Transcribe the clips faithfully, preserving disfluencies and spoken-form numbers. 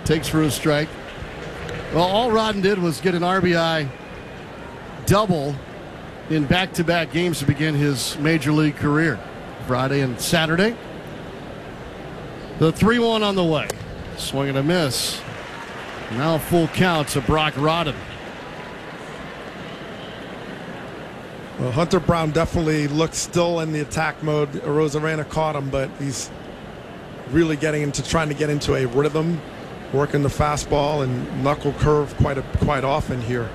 Takes for a strike. Well, all Rodden did was get an R B I double in back-to-back games to begin his major league career. Friday and Saturday. The three one on the way. Swing and a miss. Now full count to Brock Rodden. Well, Hunter Brown definitely looked still in the attack mode. Arozarena caught him, but he's really getting into trying to get into a rhythm, working the fastball and knuckle curve quite a, quite often here.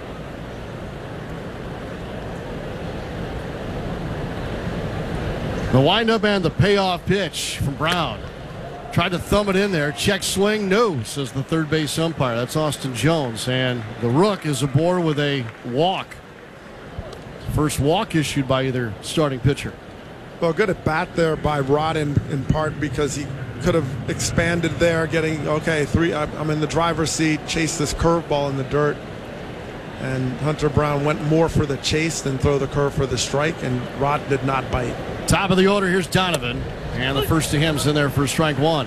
The windup and the payoff pitch from Brown. Tried to thumb it in there. Check swing. No, says the third base umpire. That's Austin Jones. And the Rook is aboard with a walk. First walk issued by either starting pitcher. Well, good at bat there by Rodden, in part because he could have expanded there, getting, okay, three. I'm in the driver's seat, chase this curveball in the dirt. And Hunter Brown went more for the chase than throw the curve for the strike, and Rodden did not bite. Top of the order, here's Donovan. And the first to him's in there for strike one.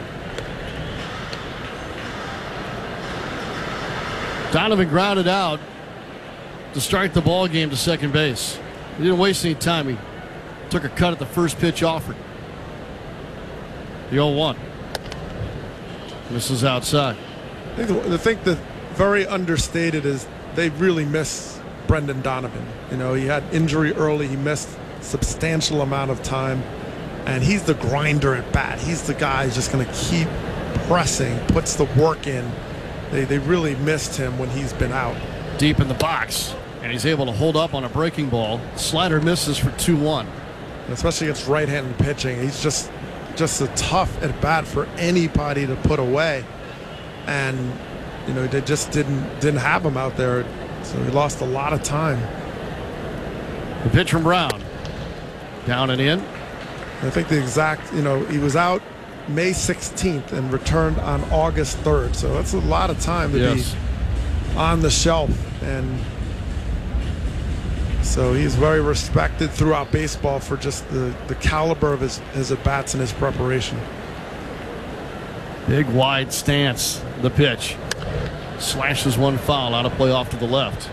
Donovan grounded out to start the ball game to second base. He didn't waste any time. He took a cut at the first pitch offered. The oh one. This is outside. I think the, the thing that very understated is they really miss Brendan Donovan. You know, he had injury early. He missed a substantial amount of time. And he's the grinder at bat. He's the guy who's just going to keep pressing, puts the work in. They, they really missed him when he's been out. Deep in the box. And he's able to hold up on a breaking ball. Slider misses for two one. Especially against right-handed pitching. He's just just a tough at bat for anybody to put away. And, you know, they just didn't didn't have him out there. So he lost a lot of time. The pitch from Brown. Down and in. I think the exact, you know, he was out May sixteenth and returned on August third. So that's a lot of time to yes. be on the shelf. And so he's very respected throughout baseball for just the, the caliber of his, his at-bats and his preparation. Big wide stance. The pitch. Slashes one foul out of play off to the left.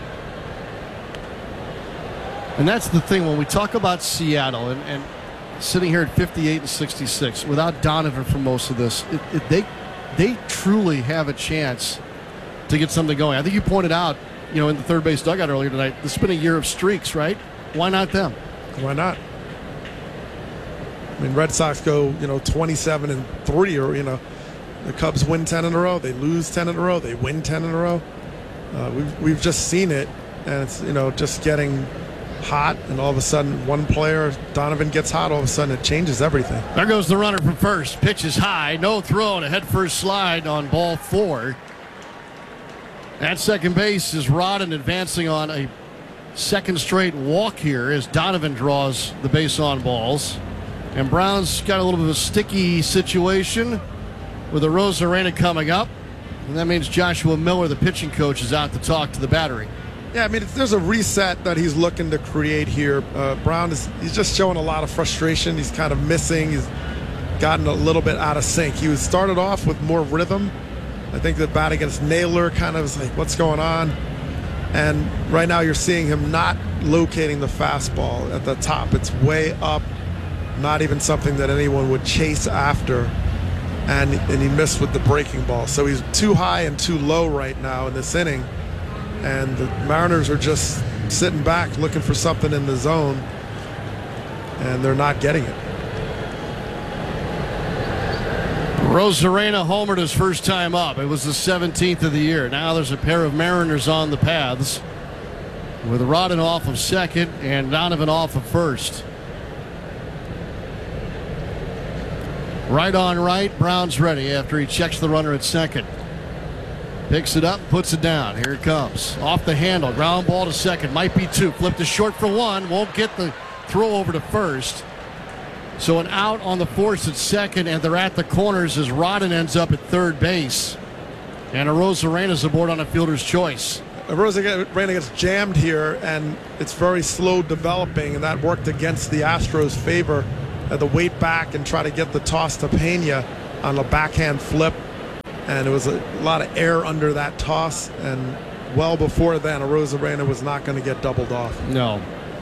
And that's the thing when we talk about Seattle and, and sitting here at fifty-eight and sixty-six without Donovan for most of this, it, it, they they truly have a chance to get something going. I think you pointed out, you know, in the third base dugout earlier tonight, this has been a year of streaks, right? Why not them? Why not? I mean, Red Sox go, you know, twenty-seven and three, or, you know, the Cubs win ten in a row, they lose ten in a row, they win ten in a row. Uh, we've we've just seen it, and it's, you know, just getting hot, and all of a sudden one player, Donovan, gets hot, all of a sudden it changes everything. There goes the runner from first. Pitch is high, no throw, and a head first slide on ball four. At second base is Rodden advancing on a second straight walk here as Donovan draws the base on balls. And Brown's got a little bit of a sticky situation with Arozarena coming up. And that means Joshua Miller, the pitching coach, is out to talk to the battery. Yeah, I mean, it's, there's a reset that he's looking to create here. Uh, Brown is he's just showing a lot of frustration. He's kind of missing. He's gotten a little bit out of sync. He was started off with more rhythm. I think the bat against Naylor kind of was like, what's going on? And right now you're seeing him not locating the fastball at the top. It's way up, not even something that anyone would chase after. And, and he missed with the breaking ball. So he's too high and too low right now in this inning. And the Mariners are just sitting back looking for something in the zone, and they're not getting it. Arozarena homered his first time up. It was the seventeenth of the year. Now there's a pair of Mariners on the paths with Rodden off of second and Donovan off of first. Right on right, Brown's ready after he checks the runner at second. Picks it up, puts it down. Here it comes. Off the handle. Ground ball to second. Might be two. Flipped to short for one. Won't get the throw over to first. So an out on the force at second, and they're at the corners as Rodden ends up at third base. And Arozarena's aboard on a fielder's choice. Arozarena gets jammed here, and it's very slow developing, and that worked against the Astros' favor. Had to wait back and try to get the toss to Pena on a backhand flip. and it was a lot of air under that toss, and well before then, Arozarena was not going to get doubled off. No.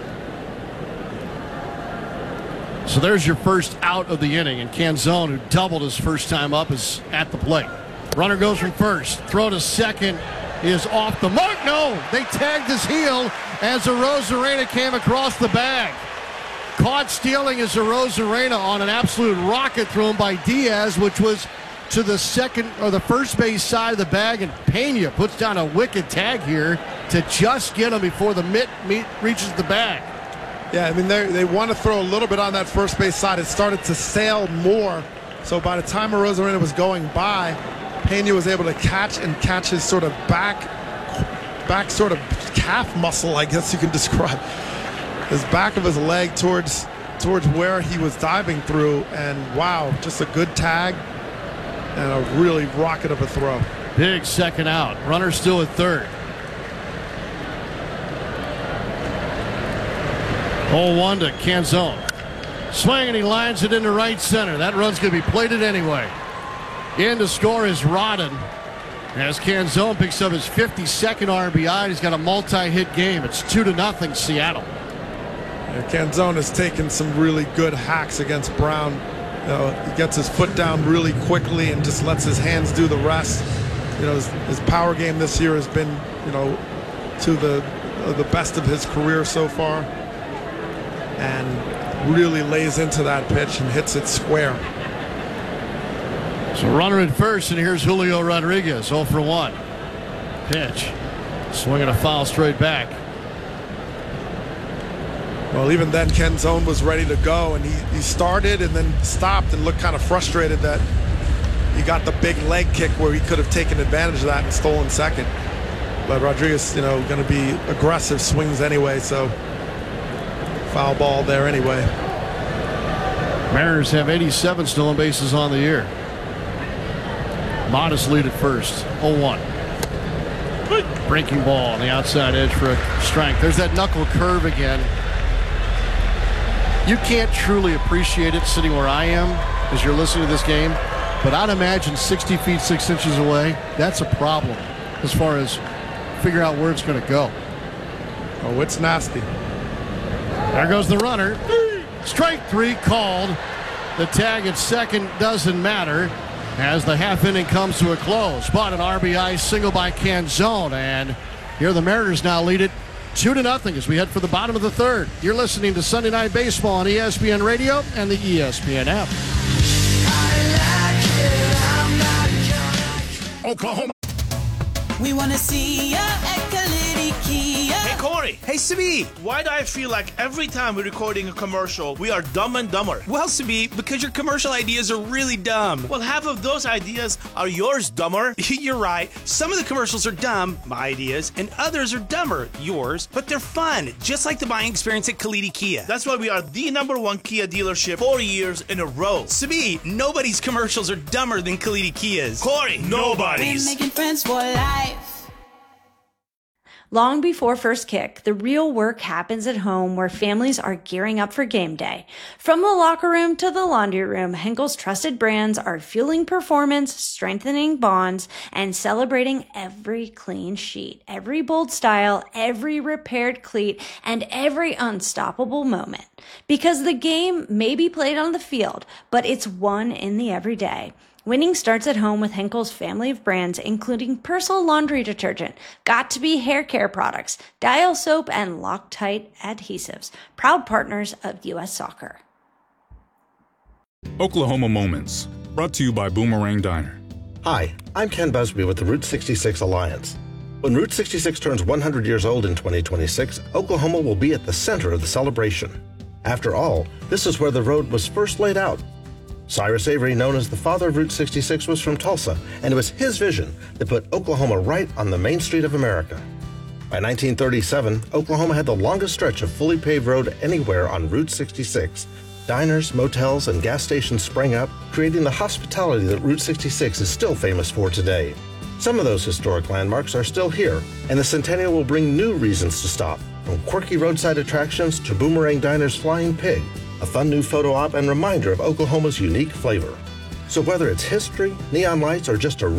So there's your first out of the inning, and Canzone, who doubled his first time up, is at the plate. Runner goes from first. Throw to second is off the mark. No, they tagged his heel as Arozarena came across the bag. Caught stealing is Arozarena on an absolute rocket thrown by Diaz, which was to the second or the first base side of the bag, and Pena puts down a wicked tag here to just get him before the mitt meet reaches the bag. Yeah, I mean, they want to throw a little bit on that first base side. It started to sail more, so by the time Arozarena was going by, Pena was able to catch and catch his sort of back, back sort of calf muscle, I guess you can describe, his back of his leg towards towards where he was diving through, and wow, just a good tag and a really rocket of a throw. Big second out. Runner still at third. oh one to Canzone. Swing, and he lines it into right center. That run's going to be plated anyway. In to score is Rodden, as Canzone picks up his fifty-second R B I. He's got a multi-hit game. It's two to nothing Seattle. Yeah, Canzone has taken some really good hacks against Brown. You know, he gets his foot down really quickly and just lets his hands do the rest. You know, his, his power game this year has been, you know, to the uh, the best of his career so far, and really lays into that pitch and hits it square. So runner at first, and here's Julio Rodriguez, oh for one. Pitch, swinging a foul straight back. Well, even then, Canzone was ready to go, and he, he started and then stopped and looked kind of frustrated that he got the big leg kick where he could have taken advantage of that and stolen second. But Rodriguez, you know, going to be aggressive, swings anyway, so foul ball there anyway. Mariners have eighty-seven stolen bases on the year. Modest lead at first, oh one. Breaking ball on the outside edge for a strike. There's that knuckle curve again. You can't truly appreciate it sitting where I am as you're listening to this game, but I'd imagine sixty feet, six inches away, that's a problem as far as figuring out where it's going to go. Oh, it's nasty. There goes the runner. Strike three called. The tag at second doesn't matter as the half inning comes to a close. But an R B I single by Canzone, and here the Mariners now lead it two to nothing as we head for the bottom of the third. You're listening to Sunday Night Baseball on E S P N Radio and the E S P N app. Oklahoma. We want to see ya at Kalidi Kia. Hey, Corey. Hey, Sabi. Why do I feel like every time we're recording a commercial, we are dumb and dumber? Well, Sabi, because your commercial ideas are really dumb. Well, half of those ideas are yours, dumber. You're right. Some of the commercials are dumb, my ideas, and others are dumber, yours, but they're fun, just like the buying experience at Kalidi Kia. That's why we are the number one Kia dealership four years in a row. Sabi, nobody's commercials are dumber than Kalidi Kia's. Corey, nobody's. We're making friends for life. Long before first kick, the real work happens at home where families are gearing up for game day. From the locker room to the laundry room, Henkel's trusted brands are fueling performance, strengthening bonds, and celebrating every clean sheet, every bold style, every repaired cleat, and every unstoppable moment. Because the game may be played on the field, but it's won in the everyday. Winning starts at home with Henkel's family of brands, including Persil laundry detergent, Got to Be hair care products, Dial soap, and Loctite adhesives. Proud partners of U S Soccer. Oklahoma Moments, brought to you by Boomerang Diner. Hi, I'm Ken Busby with the Route sixty-six Alliance. When Route sixty-six turns one hundred years old in twenty twenty-six, Oklahoma will be at the center of the celebration. After all, this is where the road was first laid out. Cyrus Avery, known as the father of Route sixty-six, was from Tulsa, and it was his vision that put Oklahoma right on the main street of America. By nineteen thirty-seven, Oklahoma had the longest stretch of fully paved road anywhere on Route sixty-six. Diners, motels, and gas stations sprang up, creating the hospitality that Route sixty-six is still famous for today. Some of those historic landmarks are still here, and the Centennial will bring new reasons to stop, from quirky roadside attractions to Boomerang Diner's Flying Pig, a fun new photo op and reminder of Oklahoma's unique flavor. So whether it's history, neon lights, or just a